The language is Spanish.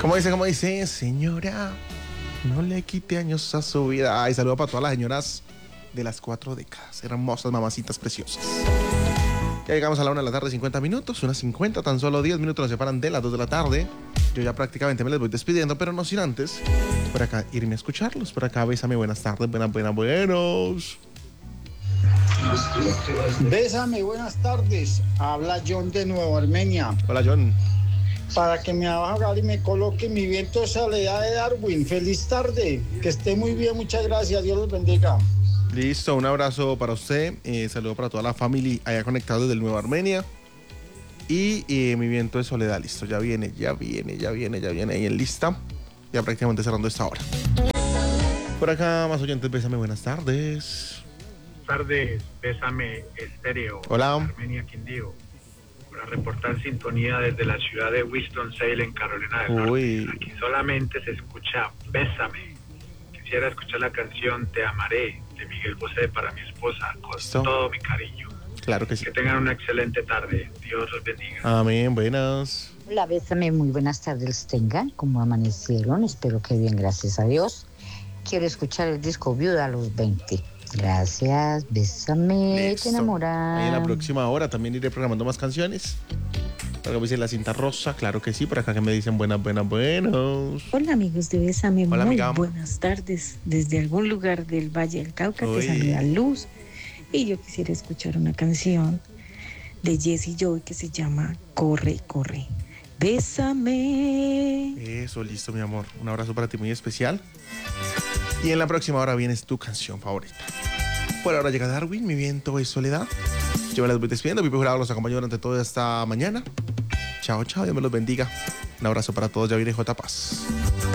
Como dice, señora, no le quite años a su vida. Ay, saludo para todas las señoras de las 4 décadas. Hermosas, mamacitas preciosas. Ya llegamos a la 1 de la tarde, 50 minutos. Unas 50, tan solo 10 minutos nos separan de las 2 de la tarde. Yo ya prácticamente me les voy despidiendo, pero no sin antes por acá irme a escucharlos. Por acá, bésame, buenas tardes, buenos. Bésame, buenas tardes. Habla John de Nueva Armenia. Hola, John. Para que me haga y me coloque mi viento de soledad de Darwin. Feliz tarde. Que esté muy bien, muchas gracias. Dios los bendiga. Listo, un abrazo para usted. Saludo para toda la familia allá conectados desde el Nueva Armenia. Y mi viento de soledad, listo. Ya viene ahí en lista. Ya prácticamente cerrando esta hora. Por acá, más oyentes, bésame, buenas tardes. Tardes, Bésame Estéreo. Hola. Armenia Quindío. Para reportar sintonía desde la ciudad de Winston-Salem, Carolina del Norte. Aquí solamente se escucha Bésame. Quisiera escuchar la canción Te Amaré de Miguel Bosé para mi esposa con ¿Listo? Todo mi cariño. Claro que sí. Que tengan una excelente tarde. Dios los bendiga. Amén, buenas. Hola, Bésame, muy buenas tardes tengan. ¿Cómo amanecieron? Espero que bien, gracias a Dios. Quiero escuchar el disco Viuda a los 20. Gracias, bésame, Listo. te enamoras. Ahí en la próxima hora también iré programando más canciones. Por acá me dicen la cinta rosa, claro que sí. Por acá que me dicen buenos. Hola amigos de Bésame, Hola, muy amiga. buenas tardes. Desde algún lugar del Valle del Cauca Uy. te saluda Luz. Y yo quisiera escuchar una canción de Jessie Joy que se llama Corre, corre. Bésame. Eso, listo, mi amor. Un abrazo para ti muy especial. Y en la próxima hora vienes tu canción favorita. Por ahora llega Darwin, mi viento es soledad. Yo me las voy despidiendo. Pipo Jurado los acompañó durante toda esta mañana. Chao, Dios me los bendiga. Un abrazo para todos. Ya viene J. Paz.